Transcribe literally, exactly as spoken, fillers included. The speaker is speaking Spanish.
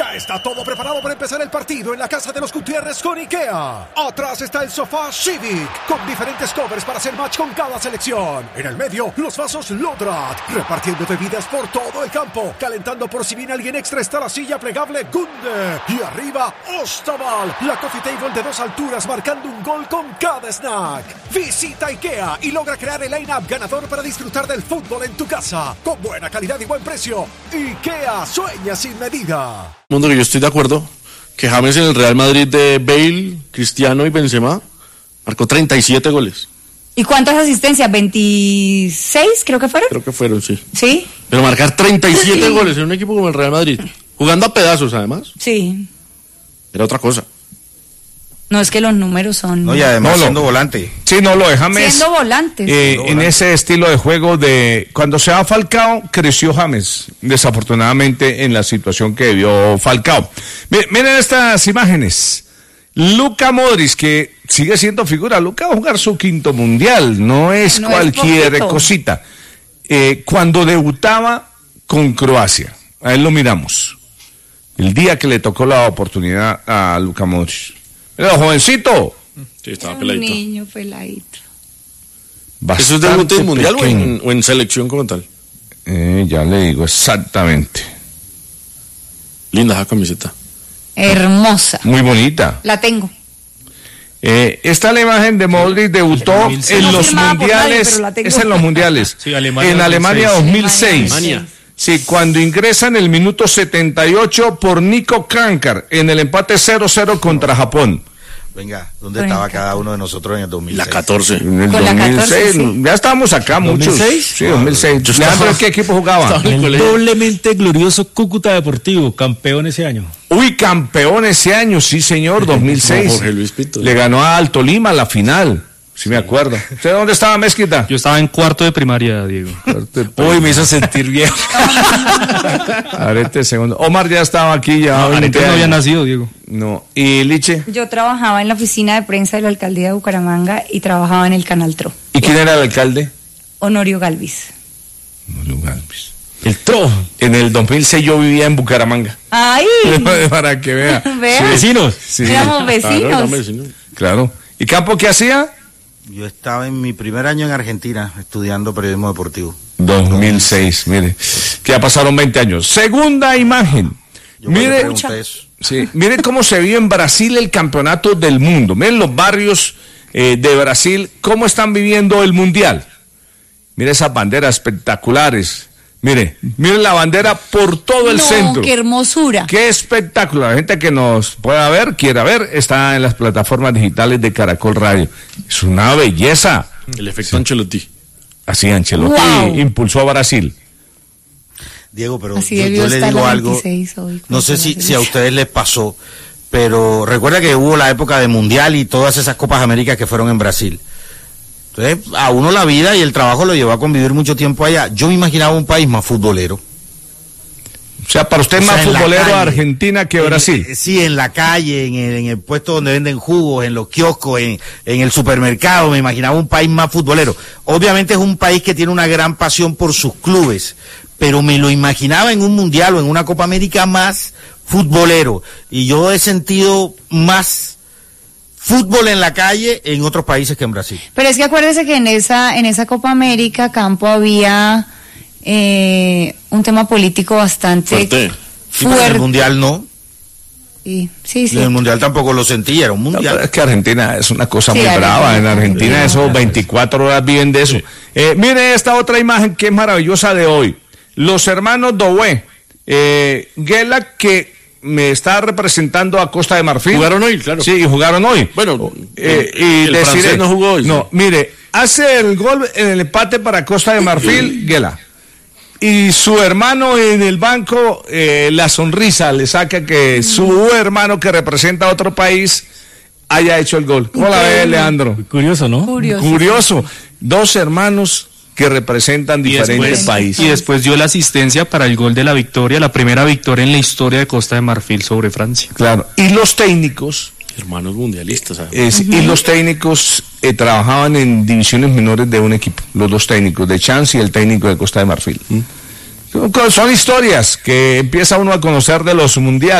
Ya está todo preparado para empezar el partido en la casa de los Gutiérrez con IKEA. Atrás está el sofá Civic, con diferentes covers para hacer match con cada selección. En el medio, los vasos Lodrat, repartiendo bebidas por todo el campo. Calentando por si viene alguien extra está la silla plegable Gunde. Y arriba, Ostaval, la coffee table de dos alturas marcando un gol con cada snack. Visita IKEA y logra crear el line-up ganador para disfrutar del fútbol en tu casa. Con buena calidad y buen precio. IKEA, sueña sin medida. Mundo que yo estoy de acuerdo que James en el Real Madrid de Bale, Cristiano y Benzema marcó treinta y siete goles. ¿Y cuántas asistencias? ¿veintiséis creo que fueron? Creo que fueron, sí. ¿Sí? Pero marcar treinta y siete goles en un equipo como el Real Madrid, jugando a pedazos además. Sí. Era otra cosa. No, es que los números son... No, y además No, lo- siendo volante. Sí, no, lo de James. Siendo volantes. Eh, Siendo en volante. ese estilo de juego de cuando se va Falcao, creció James, desafortunadamente en la situación que vivió Falcao. Mi- Miren estas imágenes. Luka Modric, que sigue siendo figura. Luka va a jugar su quinto mundial, no es No es cualquier poquito. cosita. Eh, cuando debutaba con Croacia, a él lo miramos. El día que le tocó la oportunidad a Luka Modric. Era jovencito. Sí, estaba un peladito. niño peladito. ¿Eso es debut en mundial o pequeño. en, o en selección como tal? Eh, ya le digo exactamente. Linda esa camiseta. Hermosa. Muy bonita. La tengo. Eh, esta es la imagen de Modric, debutó dos mil seis. en No los firmada por nadie, mundiales. pero la tengo. Es en los mundiales. Sí, Alemania en Alemania dos mil seis. Alemania. Sí, cuando ingresa en el minuto setenta y ocho por Nico Kankar en el empate cero cero contra Japón. Venga, ¿dónde Con estaba el cada uno de nosotros en el dos mil seis? La catorce. En el Con la dos mil seis, catorce, sí. ya estábamos acá muchos. ¿dos mil seis? Sí, dos mil seis. Yo Leandro, estaba- ¿en qué equipo jugaba? estaba- El colegio. doblemente glorioso Cúcuta Deportivo, campeón ese año. Uy, campeón ese año, sí señor, dos mil seis. Jorge Luis Pinto. Le ganó a Alto Lima la final, sí me acuerdo. ¿Usted dónde estaba, Mezquita? Yo estaba en cuarto de primaria, Diego. Uy, me hizo sentir viejo. Arete segundo. Omar ya estaba aquí, ya. No, Arete no había nacido, Diego. No. ¿Y Liche? Yo trabajaba en la oficina de prensa de la alcaldía de Bucaramanga y trabajaba en el Canal Tro. ¿Y quién era el alcalde? Honorio Galvis. Mario Galvis. El Tro. En el dos mil seis yo vivía en Bucaramanga. ¡Ay! Para que vea. Vea. Vecinos. Sí, Éramos vecinos. Claro, dame, señor. claro. ¿Y Campo qué hacía? Yo estaba en mi primer año en Argentina estudiando periodismo deportivo. dos mil seis, mire. Que ya pasaron veinte años. Segunda imagen. Yo me Mire, pregunté eso. sí, mire cómo se vio en Brasil el campeonato del mundo. Miren los barrios eh, de Brasil, cómo están viviendo el mundial. Mire esas banderas espectaculares. Mire, mire la bandera por todo el No, centro. qué hermosura. Qué espectáculo. La gente que nos pueda ver, quiera ver, está en las plataformas digitales de Caracol Radio. Es una belleza. El efecto Ancelotti. Así Ancelotti Wow. impulsó a Brasil. Diego, pero Así yo, debió yo le estar digo la algo. veintiséis hoy, No sé con si, la si a selección. ustedes les pasó, pero recuerda que hubo la época de Mundial y todas esas Copas Américas que fueron en Brasil. Entonces, a uno la vida y el trabajo lo llevó a convivir mucho tiempo allá. Yo me imaginaba un país más futbolero. O sea, para usted O es sea, más en la futbolero calle. Argentina que En- Brasil. eh, sí, en la calle, en el, en el puesto donde venden jugos, en los kioscos, en, en el supermercado, me imaginaba un país más futbolero. Obviamente es un país que tiene una gran pasión por sus clubes, pero me lo imaginaba en un mundial o en una Copa América más futbolero. Y yo he sentido más fútbol en la calle en otros países que en Brasil. Pero es que acuérdese que en esa, en esa Copa América, Campo, había eh, un tema político bastante Fuerte. Sí, pero en fuerte. el mundial no. Sí, sí, sí. En el mundial tampoco lo sentí, era un No, mundial. pero es que Argentina es una cosa Sí, muy Argentina. brava. En Argentina Sí. esos veinticuatro horas viven de eso. Eh, mire esta otra imagen que es maravillosa de hoy. Los hermanos Doué. Eh, Gela, que me está representando a Costa de Marfil. Jugaron hoy, claro. Sí, y jugaron hoy. Bueno, Eh, el- y el deciré- francés no jugó hoy. No, mire, hace el gol en el empate para Costa de Marfil, Gela. Y su hermano en el banco, eh, la sonrisa le saca que su hermano que representa a otro país haya hecho el gol. ¿Cómo la ve, Leandro? Muy curioso, ¿no? Curioso. Curioso. Dos hermanos que representan Y diferentes después, países. y después dio la asistencia para el gol de la victoria, la primera victoria en la historia de Costa de Marfil sobre Francia. Claro. Y los técnicos, Hermanos mundialistas. ¿sabes? es- y los técnicos eh, trabajaban en divisiones menores de un equipo. Los dos técnicos, de Chance y el técnico de Costa de Marfil. Son- Son historias que empieza uno a conocer de los mundiales.